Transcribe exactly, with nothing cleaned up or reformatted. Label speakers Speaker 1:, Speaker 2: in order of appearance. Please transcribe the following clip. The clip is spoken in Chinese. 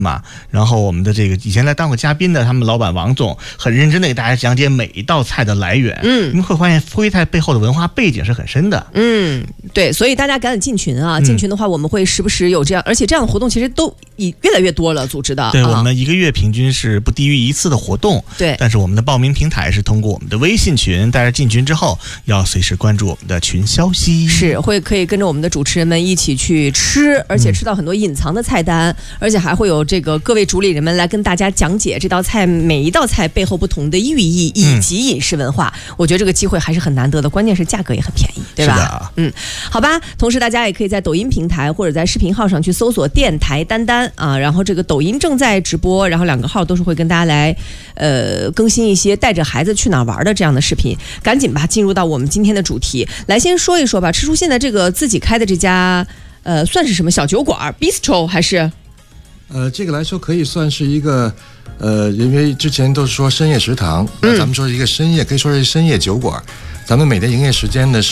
Speaker 1: 嘛，然后我们的这个以前来当过嘉宾的他们老板王总很认真的给大家讲解每一道菜的来源。嗯，你们会发现徽菜背后的文化背景是很深的。
Speaker 2: 嗯，对，所以大家赶紧进群啊！进群的话，我们会时不时有这样，而且这样的活动其实都已越来越多了，组织的。
Speaker 1: 对、
Speaker 2: 啊、
Speaker 1: 我们一个月平均是不低于一次的活动。
Speaker 2: 对，
Speaker 1: 但是我们的报名平台是通过我们的微信群，大家进群之后要随时关注我们的群消息，
Speaker 2: 是会可以跟着我们的主持人们一起去吃，而且吃到很多隐藏的菜单，嗯、而且还会有这个各位主理人们来跟大家讲解这道菜每一道菜背后不同的寓意以及饮食文化。嗯、我觉得这个机会还是很难得的，关键是价格也很便宜，对吧？
Speaker 1: 是的，
Speaker 2: 嗯，好吧。同时，大家也可以在抖音平台或者在视频号上去搜索电台丹丹啊，然后这个抖音正在直播，然后两个号都是会跟大家来呃更新一些带着孩子去哪玩的这样的视频。赶紧吧，进入到我们今天的主题，来先说一说吧。吃出现在这个自己开的这家呃算是什么小酒馆 bistro 还是？
Speaker 3: 呃，这个来说可以算是一个，呃，因为之前都是说深夜食堂，那咱们说一个深夜，可以说是深夜酒馆。咱们每天营业时间呢是